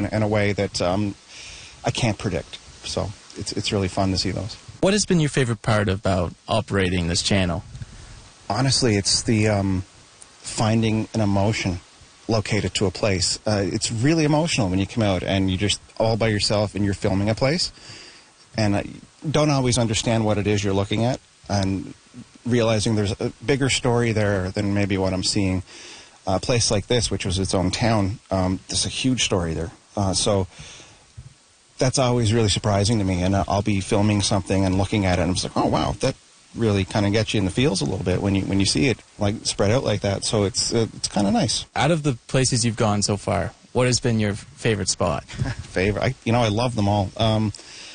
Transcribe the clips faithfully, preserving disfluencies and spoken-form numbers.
in a way that um, I can't predict. So it's it's really fun to see those. What has been your favorite part about operating this channel? Honestly, it's the um, finding an emotion located to a place. Uh, it's really emotional when you come out and you're just all by yourself and you're filming a place. And I don't always understand what it is you're looking at, and realizing there's a bigger story there than maybe what I'm seeing. A place like this, which was its own town, um, there's a huge story there. Uh, so that's always really surprising to me. And I'll be filming something and looking at it, and I'm just like, oh, wow, that really kind of gets you in the feels a little bit when you when you see it like spread out like that. So it's uh, it's kind of nice. Out of the places you've gone so far, what has been your favorite spot? Favorite? I, you know, I love them all. Um,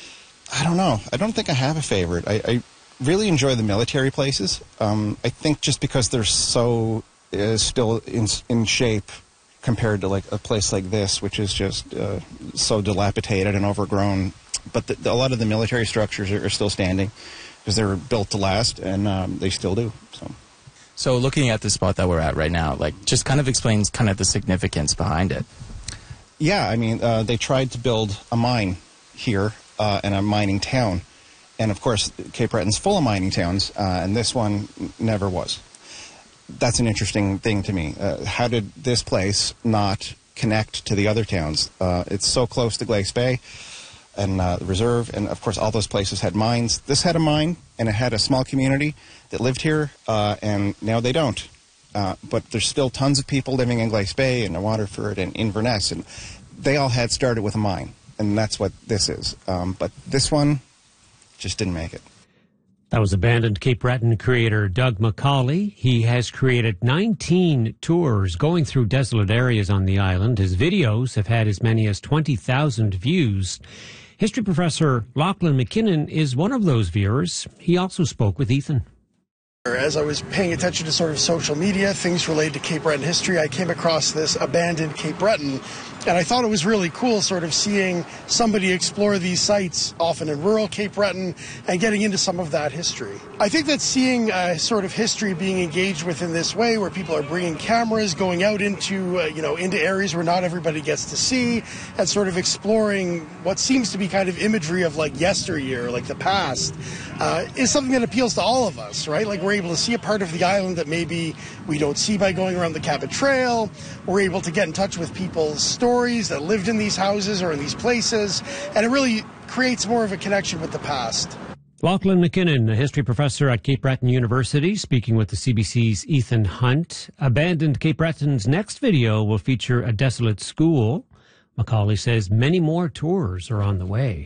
I don't know. I don't think I have a favorite. I, I really enjoy the military places. Um, I think just because they're so uh, still in in shape compared to like a place like this, which is just uh, so dilapidated and overgrown. But the, the, a lot of the military structures are, are still standing because they were built to last, and um, they still do. So. So looking at the spot that we're at right now, like, just kind of explains kind of the significance behind it. Yeah, I mean, uh, they tried to build a mine here uh, in a mining town. And, of course, Cape Breton's full of mining towns, uh, and this one never was. That's an interesting thing to me. Uh, how did this place not connect to the other towns? Uh, it's so close to Glace Bay and uh, the reserve, and, of course, all those places had mines. This had a mine, and it had a small community that lived here, uh, and now they don't. Uh, but there's still tons of people living in Glace Bay and Waterford and Inverness, and they all had started with a mine, and that's what this is. Um, but this one just didn't make it. That was Abandoned Cape Breton creator Doug McCauley. He has created nineteen tours going through desolate areas on the island. His videos have had as many as twenty thousand views. History professor Lachlan McKinnon is one of those viewers. He also spoke with Ethan. As I was paying attention to sort of social media, things related to Cape Breton history, I came across this Abandoned Cape Breton, and I thought it was really cool sort of seeing somebody explore these sites, often in rural Cape Breton, and getting into some of that history. I think that seeing uh, sort of history being engaged with in this way, where people are bringing cameras, going out into, uh, you know, into areas where not everybody gets to see, and sort of exploring what seems to be kind of imagery of like yesteryear, like the past, uh, is something that appeals to all of us, right? Like we're able to see a part of the island that maybe we don't see by going around the Cabot Trail. We're able to get in touch with people's stories that lived in these houses or in these places, and it really creates more of a connection with the past. Lachlan McKinnon, a history professor at Cape Breton University, speaking with the C B C's Ethan Hunt. Abandoned Cape Breton's next video will feature a desolate school. McCauley says many more tours are on the way.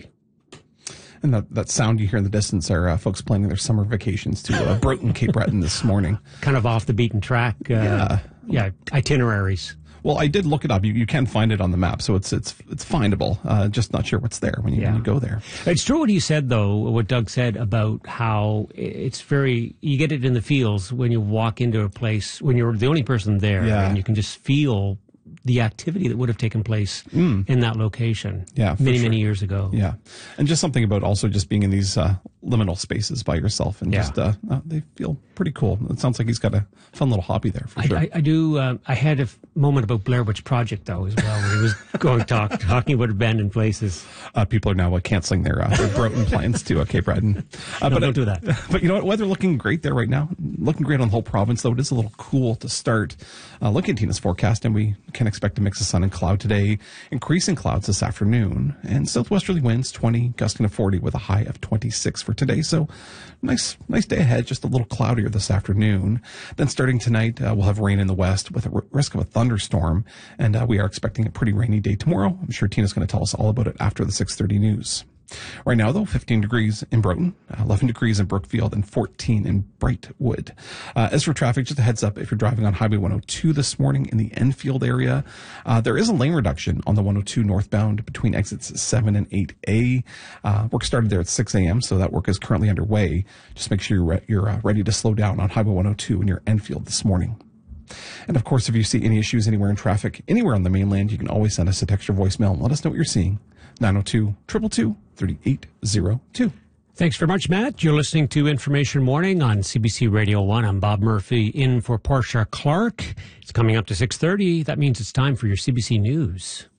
And that, that sound you hear in the distance are uh, folks planning their summer vacations to uh, Broughton, Cape Breton this morning. Kind of off the beaten track. Uh, yeah. Yeah, itineraries. Well, I did look it up. You, you can find it on the map, so it's it's it's findable. Uh, just not sure what's there when you, yeah. when you go there. It's true what he said, though, what Doug said about how it's very, you get it in the feels when you walk into a place, when you're the only person there, yeah. and you can just feel the activity that would have taken place mm. in that location yeah, many, sure. many years ago. Yeah. And just something about also just being in these uh, liminal spaces by yourself, and yeah. just uh, uh, they feel pretty cool. It sounds like he's got a fun little hobby there for I, sure. I, I do. Uh, I had a f- moment about Blair Witch Project, though, as well, when he was going talk, talking about abandoned places. Uh, people are now uh, canceling their, uh, their Broughton plans to uh, Cape Breton. Uh, no, but, don't do that. But you know what? Weather looking great there right now. Looking great on the whole province, though. It is a little cool to start. Uh, look at Tina's forecast, and we can expect a mix of sun and cloud today. Increasing clouds this afternoon, and southwesterly winds twenty, gusting to forty with a high of twenty-six for today. So nice, nice day ahead. Just a little cloudier this afternoon. Then starting tonight, uh, we'll have rain in the west with a r- risk of a thunderstorm, and uh, we are expecting a pretty rainy day tomorrow. I'm sure Tina's going to tell us all about it after the six thirty news. Right now, though, fifteen degrees in Broughton, eleven degrees in Brookfield, and fourteen in Brightwood. Uh, as for traffic, just a heads up, if you're driving on Highway one oh two this morning in the Enfield area, uh, there is a lane reduction on the one oh two northbound between exits seven and eight A. Uh, work started there at six a.m., so that work is currently underway. Just make sure you're, re- you're uh, ready to slow down on Highway one oh two in your Enfield this morning. And of course, if you see any issues anywhere in traffic, anywhere on the mainland, you can always send us a text or voicemail and let us know what you're seeing. nine oh two, two two two, three eight oh two. Thanks very much, Matt. You're listening to Information Morning on C B C Radio one. I'm Bob Murphy in for Portia Clark. It's coming up to six thirty. That means it's time for your C B C News.